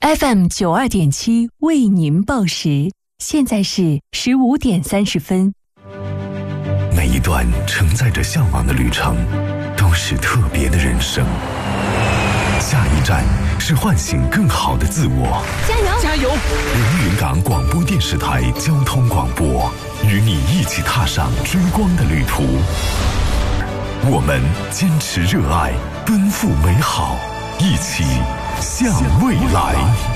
FM92.7为您报时，现在是15点30分。 每一段承载着向往的旅程，都是特别的人生。下一站是唤醒更好的自我。 加油！ 加油！ 连云港广播电视台交通广播，与你一起踏上追光的旅途。我们坚持热爱，奔赴美好，一起向未来。